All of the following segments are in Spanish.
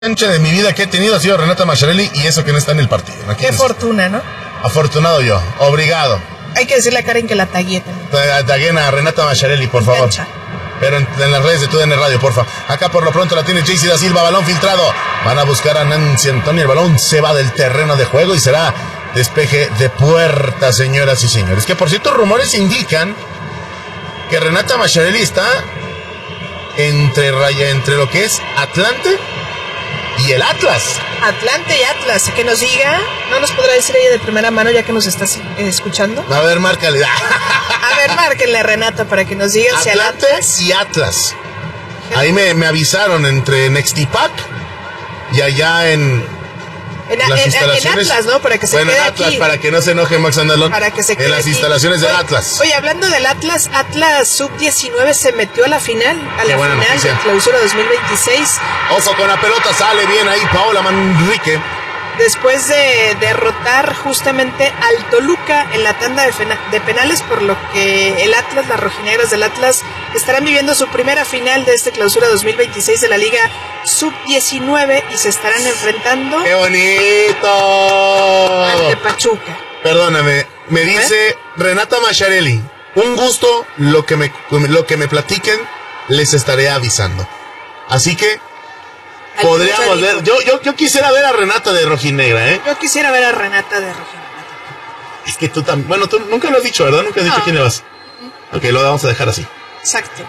cancha de mi vida que he tenido ha sido Renata Macharelli, y eso que no está en el partido. Qué fortuna, ¿no? Afortunado yo, obrigado. Hay que decirle a Karen que la tagué también. Taguen a Renata Macharelli, por favor. Cancha. Pero en las redes de TUDN Radio, porfa. Acá por lo pronto la tiene Jaycee da Silva, balón filtrado. Van a buscar a Nancy Antonio, el balón se va del terreno de juego y será despeje de puerta, señoras y señores. Que por cierto, rumores indican que Renata Macharelli está entre lo que es Atlante y el Atlas. Atlante y Atlas, que nos diga, no nos podrá decir ella de primera mano ya que nos está escuchando. A ver, márcale. A ver, márquenle a Renata para que nos diga si al Atlante Atlas y Atlas. Ahí me avisaron entre Nextipac y allá en las instalaciones. En Atlas, ¿no? Para que se quede en Atlas, aquí. para que no se enoje Max Andalón. Para que se quede en las aquí. instalaciones del Atlas. Oye, hablando del Atlas Sub-19 se metió a la final. Qué buena final noticia. de clausura 2026. Ojo con la pelota, sale bien ahí Paola Manrique. Después de derrotar justamente al Toluca en la tanda de penales, por lo que el Atlas, las rojinegras del Atlas, estarán viviendo su primera final de esta clausura 2026 de la Liga Sub-19 y se estarán enfrentando ¡Qué bonito! ante Pachuca. Perdóname, me dice Renata Macharelli, un gusto, lo que me platiquen, les estaré avisando. Así que podríamos ver. Yo quisiera ver a Renata de rojinegra, ¿eh? Yo quisiera ver a Renata de rojinegra. Es que tú también. Bueno, tú nunca lo has dicho, ¿verdad? Nunca has dicho quién le vas. Ok, lo vamos a dejar así. Exacto.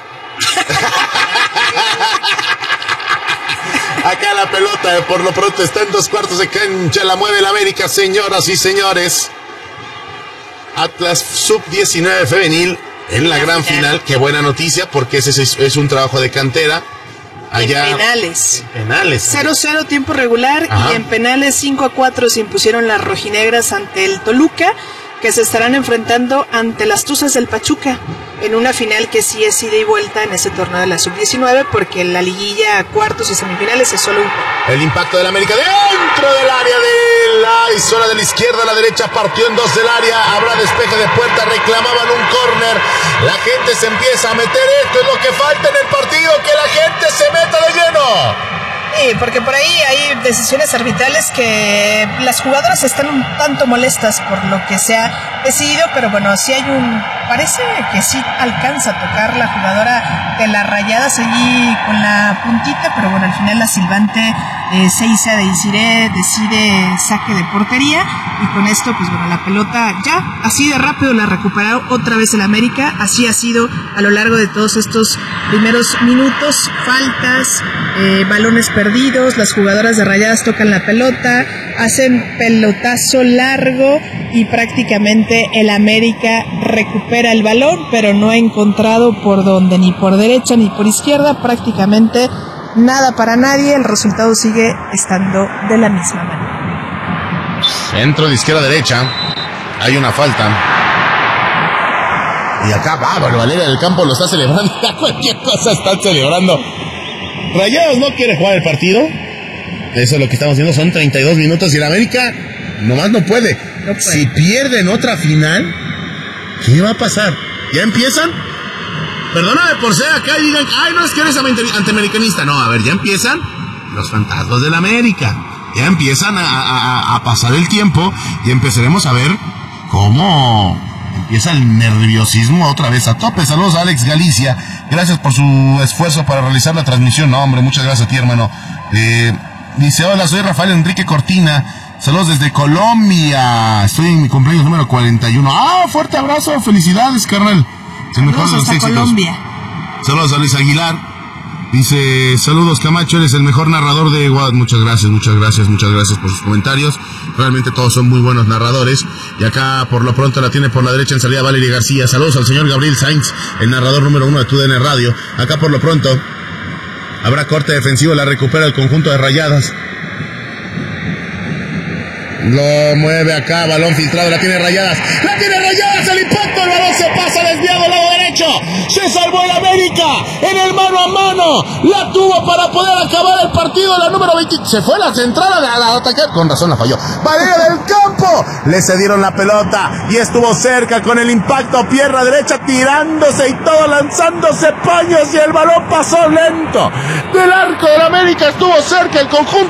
Acá la pelota, por lo pronto, está en 2/4 de cancha. La mueve el América, señoras y señores. Atlas Sub-19 femenil en la gran final. Qué buena noticia, porque ese es un trabajo de cantera. Allá, en penales. 0-0 tiempo regular. Ajá. Y en penales 5-4 se impusieron las rojinegras ante el Toluca, que se estarán enfrentando ante las Tuzas del Pachuca en una final que sí es ida y vuelta en ese torneo de la Sub-19, porque la liguilla cuartos y semifinales es solo un juego. El impacto del América dentro del área de la zona de la izquierda a la derecha, partió en dos del área, habrá despeje de puerta, reclamaban un córner, la gente se empieza a meter, esto es lo que falta en el partido, que la gente se meta de lleno. Sí, porque por ahí hay decisiones arbitrales que las jugadoras están un tanto molestas por lo que se ha decidido, pero bueno, sí hay parece que sí alcanza a tocar la jugadora de las Rayadas allí con la puntita, pero bueno, al final la silbante Seiza decide saque de portería, y con esto, pues bueno, la pelota ya así de rápido la recuperaron otra vez el América. Así ha sido a lo largo de todos estos primeros minutos, faltas, balones perdidos, las jugadoras de Rayadas tocan la pelota, hacen pelotazo largo y prácticamente el América recupera el balón, pero no ha encontrado por dónde, ni por derecha ni por izquierda, prácticamente nada para nadie. El resultado sigue estando de la misma manera. Centro de izquierda a derecha, hay una falta. Y acá Valeria del Campo lo está celebrando. Cualquier cosa están celebrando. Rayados no quiere jugar el partido. Eso es lo que estamos viendo. Son 32 minutos y el América nomás no puede. Si pierden otra final, ¿qué va a pasar? ¿Ya empiezan? Perdóname por ser acá y digan, ay, no, es que eres antiamericanista. No, a ver, ya empiezan los fantasmas del América. Ya empiezan a pasar el tiempo y empezaremos a ver cómo empieza el nerviosismo otra vez a tope. Saludos a Alex Galicia. Gracias por su esfuerzo para realizar la transmisión. No, hombre, muchas gracias a ti, hermano. Dice, hola, soy Rafael Enrique Cortina. Saludos desde Colombia. Estoy en mi cumpleaños número 41. Ah, fuerte abrazo. Felicidades, carnal. Saludos hasta Colombia. Saludos a Luis Aguilar. Dice, saludos Camacho, eres el mejor narrador de Guadalajara. Muchas gracias por sus comentarios. Realmente todos son muy buenos narradores. Y acá por lo pronto la tiene por la derecha en salida Valeria García. Saludos al señor Gabriel Sainz, el narrador número 1 de TUDN Radio. Acá por lo pronto habrá corte defensivo, la recupera el conjunto de Rayadas. Lo mueve acá, balón filtrado, la tiene Rayadas, el impacto, el balón se pasa desviado al lado derecho. derecho. Se salvó el América en el mano a mano. La tuvo para poder acabar el partido. La número 20. Se fue la centrada de la atacar. Con razón la falló. Bandera del campo. Le cedieron la pelota y estuvo cerca con el impacto. Pierna derecha tirándose y todo lanzándose paños. Y el balón pasó lento. Del arco del América estuvo cerca el conjunto